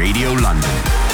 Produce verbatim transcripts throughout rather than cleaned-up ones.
Radio London.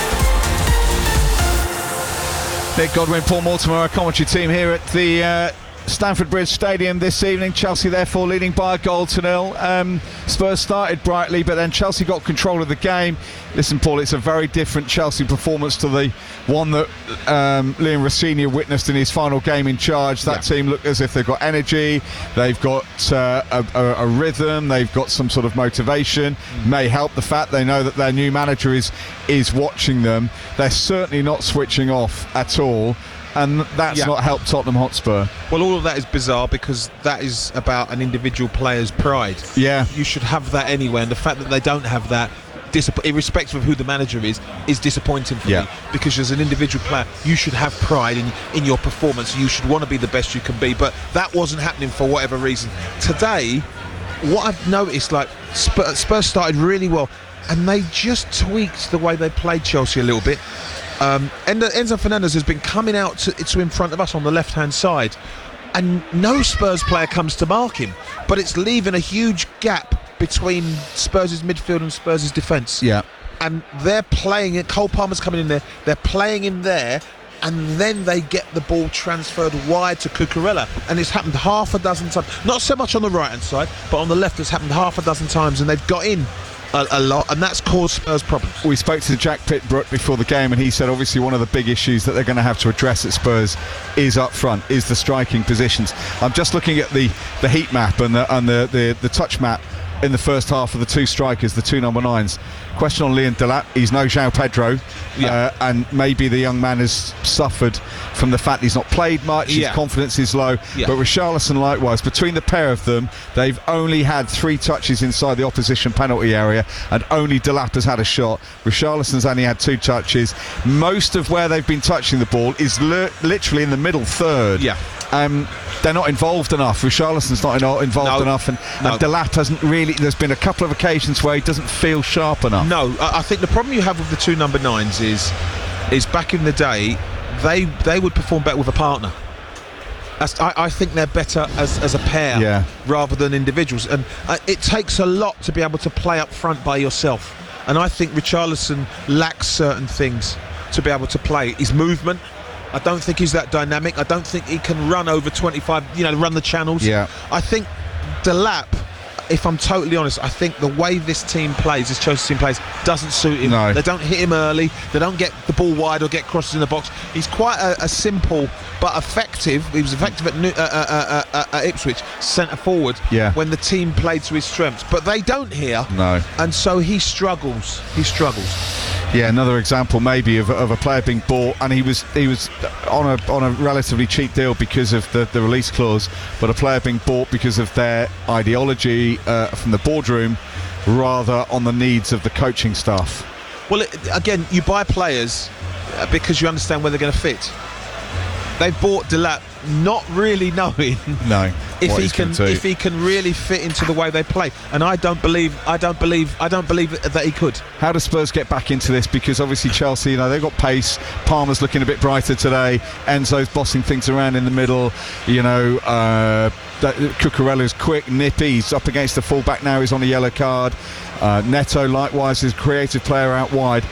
Nick Godwin, Paul Mortimer, our commentary team here at the uh, Stamford Bridge Stadium this evening. Chelsea therefore leading by a goal to nil. Um, Spurs started brightly, but then Chelsea got control of the game. Listen, Paul, it's a very different Chelsea performance to the one that um, Liam Rossini witnessed in his final game in charge. That yeah. team look as if they've got energy, they've got uh, a, a, a rhythm, they've got some sort of motivation. Mm. May help the fact they know that their new manager is is watching them. They're certainly not switching off at all, and that's yeah. not helped Tottenham Hotspur. Well, all of that is bizarre because that is about an individual player's pride. Yeah, you should have that anyway, and the fact that they don't have that, irrespective of who the manager is, is disappointing for yeah. me, because as an individual player you should have pride in, in your performance. You should want to be the best you can be, but that wasn't happening for whatever reason. Today, what I've noticed, like Spurs, Spurs started really well, and they just tweaked the way they played Chelsea a little bit. Um, Enzo Fernandez has been coming out to, to in front of us on the left hand side, and no Spurs player comes to mark him, but it's leaving a huge gap between Spurs' midfield and Spurs' defence. Yeah. And they're playing it. Cole Palmer's coming in there. They're playing him there, and then they get the ball transferred wide to Cucurella. And it's happened half a dozen times. Not so much on the right-hand side, but on the left it's happened half a dozen times, and they've got in a, a lot, and that's caused Spurs problems. We spoke to Jack Pitt-Brooke before the game, and he said obviously one of the big issues that they're going to have to address at Spurs is up front, is the striking positions. I'm just looking at the, the heat map and the, and the, the, the touch map in the first half of the two strikers, the two number nines. Question on Liam Delap. He's no João Pedro, yeah. uh, and maybe the young man has suffered from the fact he's not played much, yeah. his confidence is low, yeah. but Richarlison likewise. Between the pair of them, they've only had three touches inside the opposition penalty area, and only Delap has had a shot. Richarlison's only had two touches. Most of where they've been touching the ball is li- literally in the middle third. Yeah. Um, they're not involved enough. Richarlison's not involved no, enough, and, no. and Delap hasn't really. There's been a couple of occasions where he doesn't feel sharp enough. No, I think the problem you have with the two number nines is, is back in the day, they they would perform better with a partner. That's, I, I think they're better as, as a pair yeah. rather than individuals, and uh, it takes a lot to be able to play up front by yourself. And I think Richarlison lacks certain things to be able to play. His movement. I don't think he's that dynamic. I don't think he can run over twenty-five, you know, run the channels. Yeah. I think Delap, if I'm totally honest, I think the way this team plays, this Chelsea team plays, doesn't suit him. No. They don't hit him early. They don't get the ball wide or get crosses in the box. He's quite a, a simple but effective. He was effective at, New, uh, uh, uh, uh, at Ipswich, centre forward, yeah. when the team played to his strengths. But they don't here. No. And so he struggles. He struggles. Yeah, another example maybe of, of a player being bought, and he was he was on a on a relatively cheap deal because of the, the release clause, but a player being bought because of their ideology uh, from the boardroom, rather on the needs of the coaching staff. Well, it, again, you buy players because you understand where they're going to fit. They bought Delap not really knowing no, if he can if he can really fit into the way they play, and I don't believe I don't believe I don't believe that he could. How does Spurs get back into this? Because obviously Chelsea, you know, they've got pace. Palmer's looking a bit brighter today. Enzo's bossing things around in the middle. You know, uh, Cucurella's quick, nippy. He's up against the fullback now. He's on a yellow card. Uh, Neto likewise is a creative player out wide.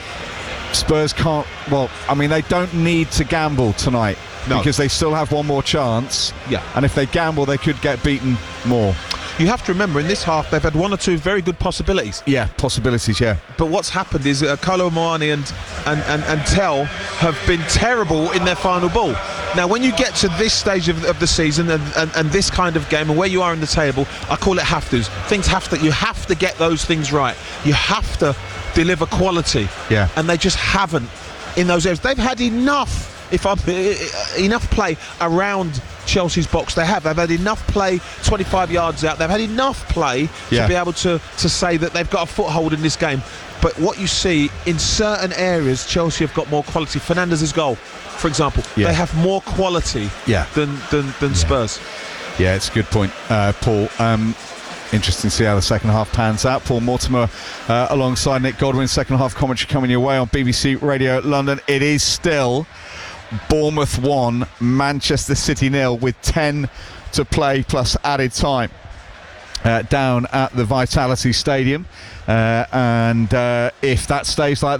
Spurs can't. Well, I mean, they don't need to gamble tonight. No. Because they still have one more chance. Yeah. And if they gamble, they could get beaten more. You have to remember, in this half, they've had one or two very good possibilities. Yeah, possibilities, yeah. But what's happened is uh, Kolo Muani and, and, and, and Tell have been terrible in their final ball. Now, when you get to this stage of, of the season and, and, and this kind of game and where you are in the table, I call it have-tos. Things have to, you have to get those things right. You have to deliver quality. Yeah. And they just haven't in those areas. They've had enough. If I'm uh, enough play around Chelsea's box, they have. They've had enough play twenty-five yards out. They've had enough play yeah. to be able to, to say that they've got a foothold in this game. But what you see in certain areas, Chelsea have got more quality. Fernandez's goal, for example, yeah. they have more quality yeah. than than, than yeah. Spurs. Yeah, it's a good point, uh, Paul. Um, Interesting to see how the second half pans out. Paul Mortimer uh, alongside Nick Godwin. Second half commentary coming your way on B B C Radio London. It is still Bournemouth one, Manchester City nil with ten to play plus added time uh, down at the Vitality Stadium. Uh, and uh, if that stays like that,